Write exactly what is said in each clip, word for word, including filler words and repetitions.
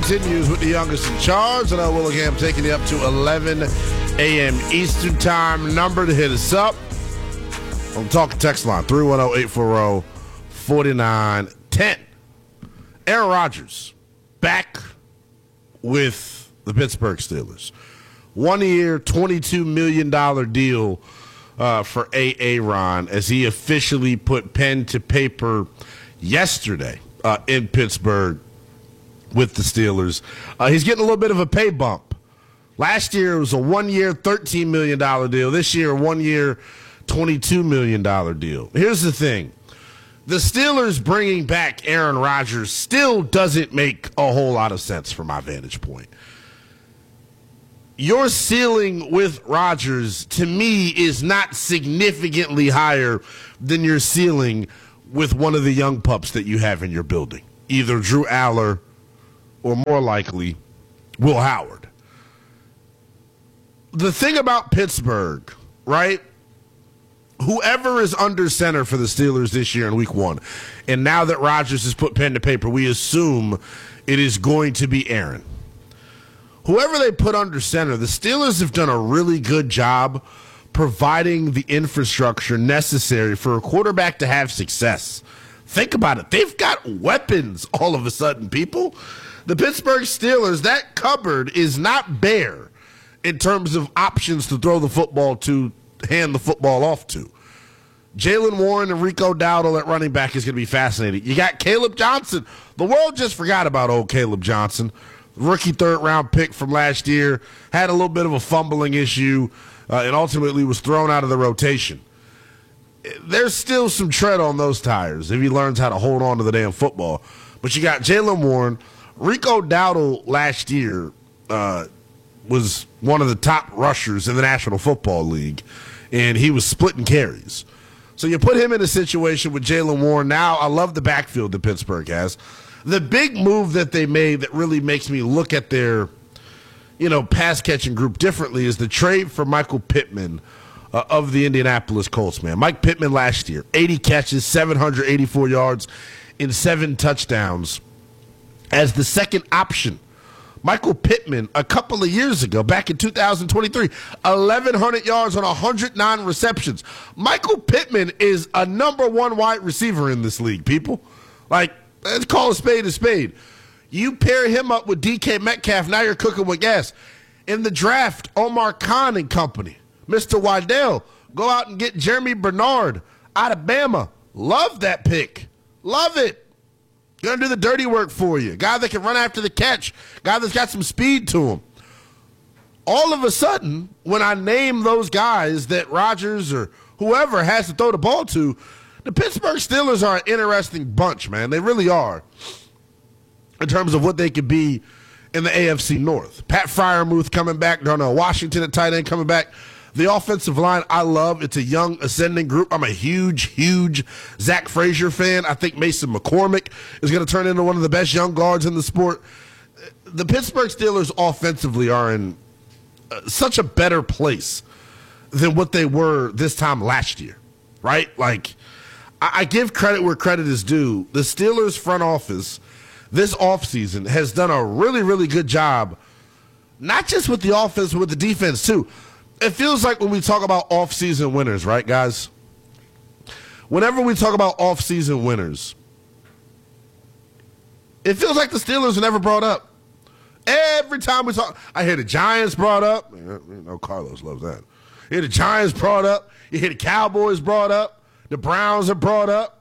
continues with the youngest in charge, and I will again taking you up to eleven a.m. Eastern Time. Number to hit us up on Talk Text Line, three one zero, eight four zero, four nine one zero. Aaron Rodgers back with the Pittsburgh Steelers. One year, twenty-two million dollars deal uh, for Aaron as he officially put pen to paper yesterday uh, in Pittsburgh with the Steelers. Uh, he's getting a little bit of a pay bump. Last year it was a one-year, thirteen million dollars deal. This year, a one-year, twenty-two million dollars deal. Here's the thing. The Steelers bringing back Aaron Rodgers still doesn't make a whole lot of sense from my vantage point. Your ceiling with Rodgers, to me, is not significantly higher than your ceiling with one of the young pups that you have in your building, either Drew Aller or more likely Will Howard. The thing about Pittsburgh, right? Whoever is under center for the Steelers this year in week one, and now that Rodgers has put pen to paper, we assume it is going to be Aaron. Whoever they put under center, the Steelers have done a really good job providing the infrastructure necessary for a quarterback to have success. Think about it. They've got weapons all of a sudden, people. The Pittsburgh Steelers, that cupboard is not bare in terms of options to throw the football to, hand the football off to. Jaylen Warren and Rico Dowdle at running back is going to be fascinating. You got Caleb Johnson. The world just forgot about old Caleb Johnson. Rookie third-round pick from last year, had a little bit of a fumbling issue, uh, and ultimately was thrown out of the rotation. There's still some tread on those tires if he learns how to hold on to the damn football. But you got Jaylen Warren. Rico Dowdle last year uh, was one of the top rushers in the National Football League, and he was splitting carries. So you put him in a situation with Jaylen Warren. Now I love the backfield that Pittsburgh has. The big move that they made that really makes me look at their, you know, pass-catching group differently is the trade for Michael Pittman uh, of the Indianapolis Colts, man. Mike Pittman last year, eighty catches, seven hundred eighty-four yards, and seven touchdowns as the second option. Michael Pittman, a couple of years ago, back in two thousand twenty-three, eleven hundred yards on one hundred nine receptions. Michael Pittman is a number one wide receiver in this league, people. Like, let's call a spade a spade. You pair him up with D K Metcalf, now you're cooking with gas. In the draft, Omar Khan and company, Mister Waddell, go out and get Jeremy Bernard out of Bama. Love that pick. Love it. Going to do the dirty work for you. Guy that can run after the catch. Guy that's got some speed to him. All of a sudden, when I name those guys that Rodgers or whoever has to throw the ball to, the Pittsburgh Steelers are an interesting bunch, man. They really are in terms of what they could be in the A F C North. Pat Freiermuth coming back. Darnell Washington at tight end coming back. The offensive line, I love. It's a young, ascending group. I'm a huge, huge Zach Frazier fan. I think Mason McCormick is going to turn into one of the best young guards in the sport. The Pittsburgh Steelers offensively are in uh, such a better place than what they were this time last year, right? Like, I, I give credit where credit is due. The Steelers front office this offseason has done a really, really good job, not just with the offense, but with the defense too. It feels like when we talk about off-season winners, right, guys? Whenever we talk about off-season winners, it feels like the Steelers are never brought up. Every time we talk, I hear the Giants brought up. You know, Carlos loves that. You hear the Giants brought up. You hear the Cowboys brought up. The Browns are brought up.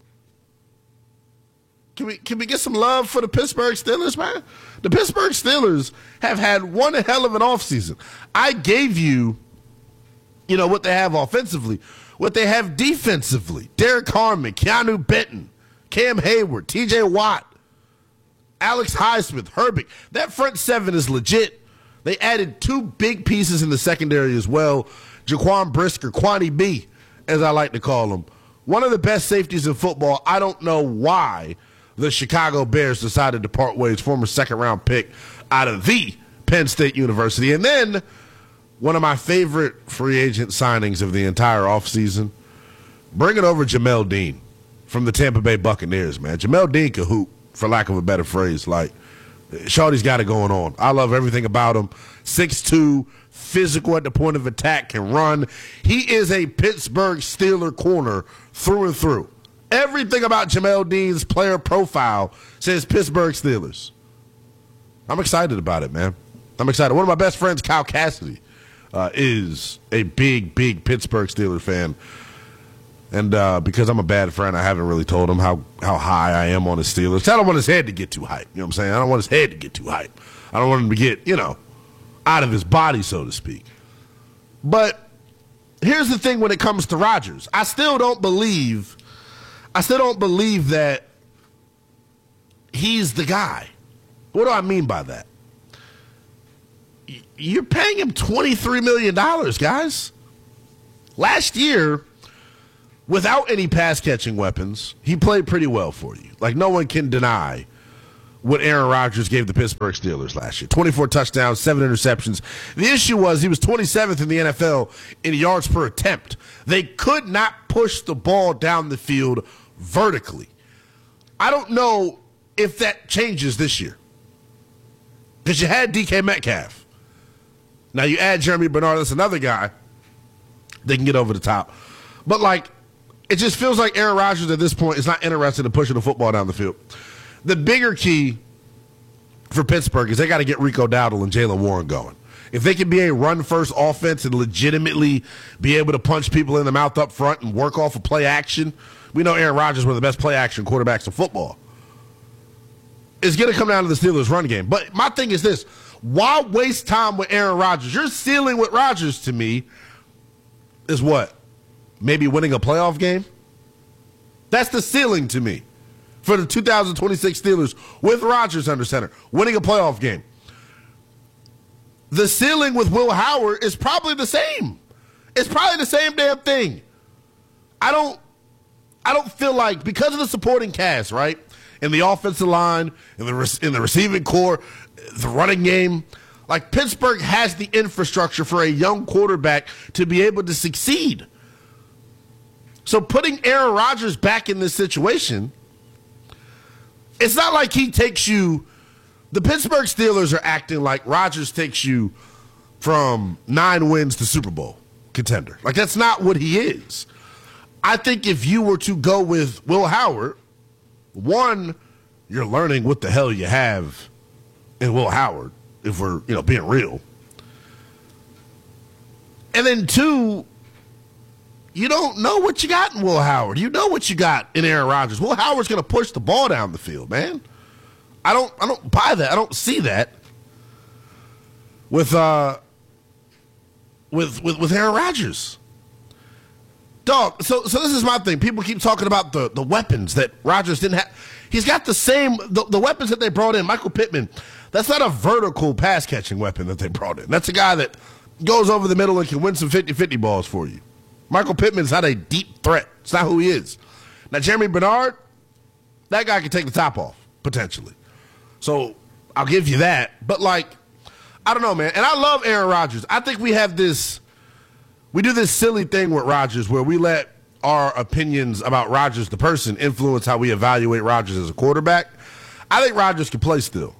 Can we can we get some love for the Pittsburgh Steelers, man? The Pittsburgh Steelers have had one hell of an offseason. I gave you, you know, what they have offensively, what they have defensively. Derek Harmon, Keanu Benton, Cam Hayward, T J Watt, Alex Highsmith, Herbig. That front seven is legit. They added two big pieces in the secondary as well. Jaquan Brisker, Kwani B, as I like to call him. One of the best safeties in football. I don't know why the Chicago Bears decided to part ways, former second-round pick out of the Penn State University. And then one of my favorite free agent signings of the entire offseason, bringing over Jamel Dean from the Tampa Bay Buccaneers, man. Jamel Dean can hoop, for lack of a better phrase. Like, Shawty's got it going on. I love everything about him. six two, physical at the point of attack, can run. He is a Pittsburgh Steeler corner through and through. Everything about Jamel Dean's player profile says Pittsburgh Steelers. I'm excited about it, man. I'm excited. One of my best friends, Kyle Cassidy, uh, is a big, big Pittsburgh Steelers fan. And uh, because I'm a bad friend, I haven't really told him how, how high I am on the Steelers. I don't want his head to get too hype. You know what I'm saying? I don't want his head to get too hype. I don't want him to get, you know, out of his body, so to speak. But here's the thing when it comes to Rodgers. I still don't believe, I still don't believe that he's the guy. What do I mean by that? You're paying him twenty-three million dollars, guys. Last year, without any pass-catching weapons, he played pretty well for you. Like, no one can deny what Aaron Rodgers gave the Pittsburgh Steelers last year. twenty-four touchdowns, seven interceptions. The issue was he was twenty-seventh in the N F L in yards per attempt. They could not push the ball down the field vertically. I don't know if that changes this year. Because you had D K Metcalf. Now you add Jeremy Bernard, that's another guy. They can get over the top. But, like, it just feels like Aaron Rodgers at this point is not interested in pushing the football down the field. The bigger key for Pittsburgh is they got to get Rico Dowdle and Jaylen Warren going. If they can be a run-first offense and legitimately be able to punch people in the mouth up front and work off of play action, we know Aaron Rodgers is one of the best play-action quarterbacks in football. It's going to come down to the Steelers' run game. But my thing is this. Why waste time with Aaron Rodgers? Your ceiling with Rodgers, to me, is what? Maybe winning a playoff game? That's the ceiling to me for the two thousand twenty-six Steelers with Rodgers under center, winning a playoff game. The ceiling with Will Howard is probably the same. It's probably the same damn thing. I don't I don't feel like, because of the supporting cast, right, in the offensive line, in the in the receiving core, the running game, like, Pittsburgh has the infrastructure for a young quarterback to be able to succeed. So putting Aaron Rodgers back in this situation, it's not like he takes you – the Pittsburgh Steelers are acting like Rodgers takes you from nine wins to Super Bowl contender. Like, that's not what he is. I think if you were to go with Will Howard, one, you're learning what the hell you have in Will Howard, if we're, you know, being real. And then two, you don't know what you got in Will Howard. You know what you got in Aaron Rodgers. Will Howard's going to push the ball down the field, man. I don't I don't buy that. I don't see that with uh with with, with Aaron Rodgers. Dog, so so this is my thing. People keep talking about the, the weapons that Rodgers didn't have. He's got the same the, the weapons that they brought in. Michael Pittman, that's not a vertical pass catching weapon that they brought in. That's a guy that goes over the middle and can win some fifty-fifty balls for you. Michael Pittman's not a deep threat. It's not who he is. Now, Jeremy Bernard, that guy can take the top off, potentially. So I'll give you that. But, like, I don't know, man. And I love Aaron Rodgers. I think we have this, we do this silly thing with Rodgers where we let our opinions about Rodgers, the person, influence how we evaluate Rodgers as a quarterback. I think Rodgers can play still.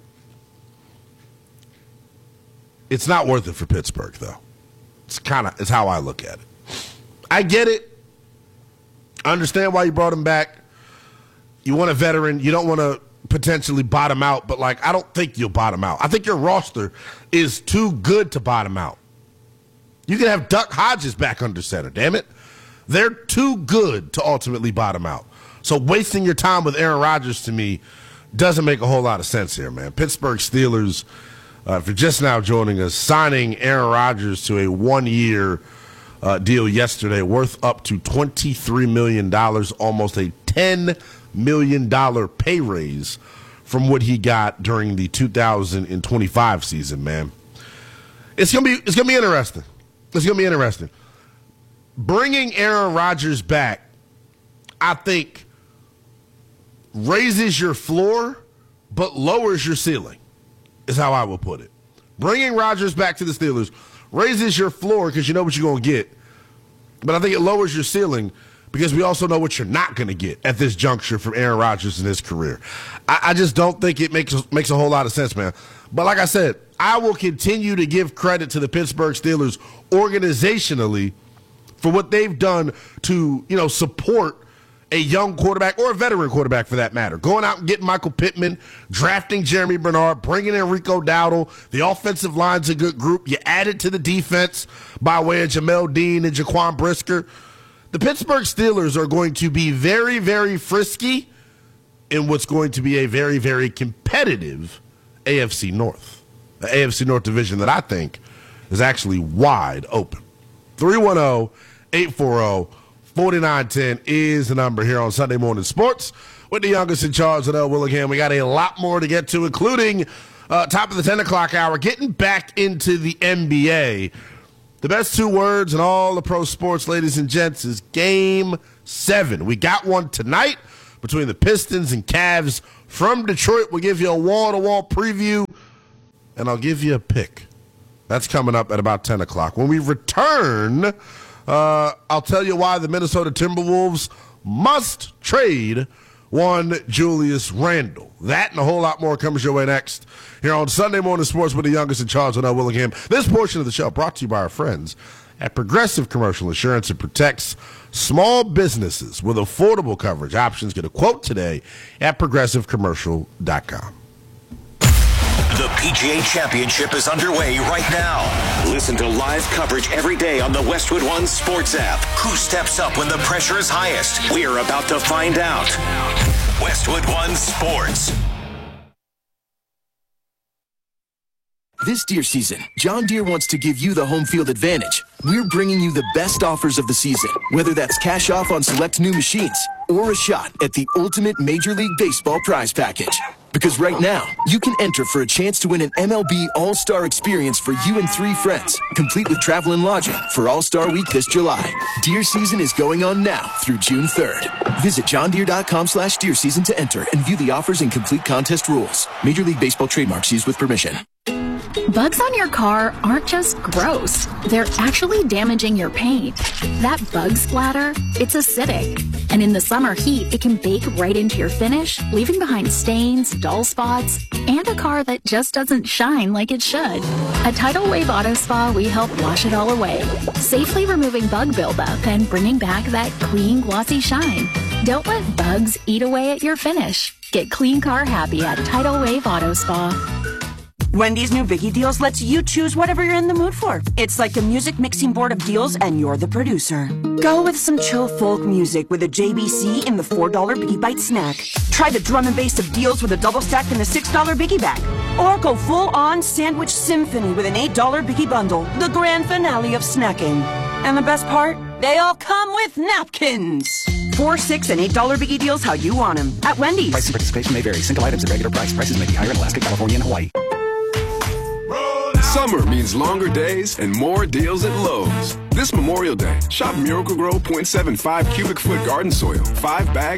It's not worth it for Pittsburgh, though. It's kind of, it's how I look at it. I get it. I understand why you brought him back. You want a veteran. You don't want to potentially bottom out, but, like, I don't think you'll bottom out. I think your roster is too good to bottom out. You can have Duck Hodges back under center, damn it. They're too good to ultimately bottom out. So wasting your time with Aaron Rodgers, to me, doesn't make a whole lot of sense here, man. Pittsburgh Steelers, uh, for just now joining us, signing Aaron Rodgers to a one-year uh, deal yesterday worth up to twenty-three million dollars, almost a ten million dollars pay raise from what he got during the two thousand twenty-five season, man. It's going to be it's going to be interesting. It's going to be interesting. Bringing Aaron Rodgers back, I think, raises your floor but lowers your ceiling, is how I will put it. Bringing Rodgers back to the Steelers raises your floor because you know what you're going to get. But I think it lowers your ceiling because we also know what you're not going to get at this juncture from Aaron Rodgers in his career. I, I just don't think it makes makes a whole lot of sense, man. But like I said, I will continue to give credit to the Pittsburgh Steelers organizationally for what they've done to, you know, support a young quarterback or a veteran quarterback for that matter. Going out and getting Michael Pittman, drafting Jeremy Bernard, bringing in Rico Dowdle. The offensive line's a good group. You added to the defense by way of Jamel Dean and Jaquan Brisker. The Pittsburgh Steelers are going to be very, very frisky in what's going to be a very, very competitive A F C North. The A F C North division that I think is actually wide open. three one zero, eight four zero, four nine one zero is the number here on Sunday Morning Sports with the youngest in charge, Liddell Willingham. We got a lot more to get to, including uh, top of the ten o'clock hour, getting back into the N B A. The best two words in all the pro sports, ladies and gents, is Game seven. We got one tonight between the Pistons and Cavs from Detroit. We'll give you a wall-to-wall preview, and I'll give you a pick. That's coming up at about ten o'clock. When we return, uh, I'll tell you why the Minnesota Timberwolves must trade one Julius Randle. That and a whole lot more comes your way next here on Sunday Morning Sports with the youngest in charge, Liddell Willingham. This portion of the show brought to you by our friends at Progressive Commercial Insurance. It protects small businesses with affordable coverage options. Get a quote today at progressive commercial dot com. The P G A Championship is underway right now. Listen to live coverage every day on the Westwood One Sports app. Who steps up when the pressure is highest? We're about to find out. Westwood One Sports. This deer season, John Deere wants to give you the home field advantage. We're bringing you the best offers of the season, whether that's cash off on select new machines or a shot at the ultimate Major League Baseball prize package. Because right now, you can enter for a chance to win an M L B All-Star experience for you and three friends, complete with travel and lodging for All-Star Week this July. Deer season is going on now through June third. Visit johndeere.com slash deer season to enter and view the offers and complete contest rules. Major League Baseball trademarks used with permission. Bugs on your car aren't just gross. They're actually damaging your paint. That bug splatter, it's acidic. And in the summer heat, it can bake right into your finish, leaving behind stains, dull spots, and a car that just doesn't shine like it should. At Tidal Wave Auto Spa, we help wash it all away, safely removing bug buildup and bringing back that clean, glossy shine. Don't let bugs eat away at your finish. Get clean car happy at Tidal Wave Auto Spa. Wendy's new Biggie Deals lets you choose whatever you're in the mood for. It's like a music mixing board of deals, and you're the producer. Go with some chill folk music with a J B C in the four dollar Biggie Bite snack. Try the drum and bass of deals with a double stack in the six dollar Biggie bag. Or go full-on sandwich symphony with an eight dollar Biggie bundle, the grand finale of snacking. And the best part? They all come with napkins. Four, six, and eight dollar Biggie Deals how you want them at Wendy's. Price and participation may vary. Single items at regular price. Prices may be higher in Alaska, California, and Hawaii. Summer means longer days and more deals at Lowe's. This Memorial Day, shop Miracle-Gro point seven five cubic foot garden soil, five bags.